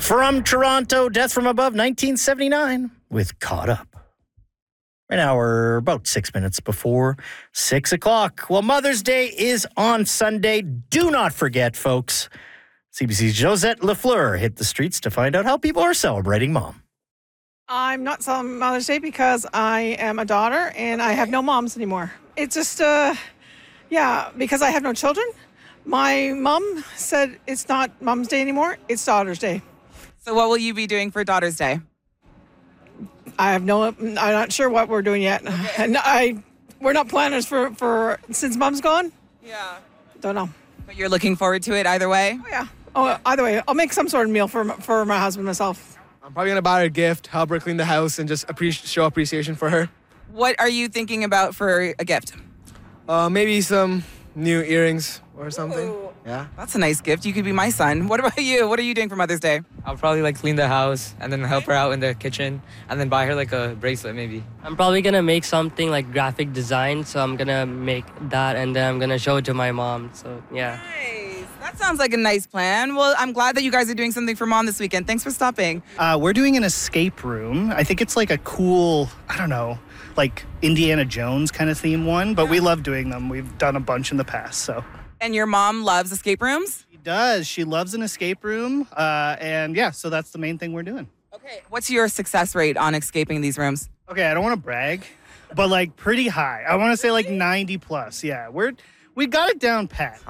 From Toronto, Death from Above, 1979, with Caught Up. Right now, we're about 6 minutes before 6 o'clock. Well, Mother's Day is on Sunday. Do not forget, folks, CBC's Josette Lafleur hit the streets to find out how people are celebrating Mom. I'm not celebrating Mother's Day because I am a daughter and I have no moms anymore. It's just, because I have no children. My mom said it's not Mom's Day anymore, it's Daughter's Day. So what will you be doing for Daughter's Day? I'm not sure what we're doing yet. Okay. And we're not planners for since Mom's gone. Yeah. Don't know. But you're looking forward to it either way? Oh, yeah. Oh, either way, I'll make some sort of meal for my husband myself. I'm probably going to buy her a gift, help her clean the house, and just show appreciation for her. What are you thinking about for a gift? Maybe some new earrings or something. Ooh. Yeah. That's a nice gift. You could be my son. What about you? What are you doing for Mother's Day? I'll probably clean the house and then help her out in the kitchen and then buy her a bracelet maybe. I'm probably gonna make something like graphic design, so I'm gonna make that and then I'm gonna show it to my mom. So yeah. Nice. That sounds like a nice plan. Well, I'm glad that you guys are doing something for Mom this weekend. Thanks for stopping. We're doing an escape room. I think it's a cool, Indiana Jones kind of theme one, but we love doing them. We've done a bunch in the past, so. And your mom loves escape rooms? She does. She loves an escape room. So that's the main thing we're doing. Okay. What's your success rate on escaping these rooms? Okay, I don't want to brag, but pretty high. I want to say 90 plus. Yeah, we got it down pat.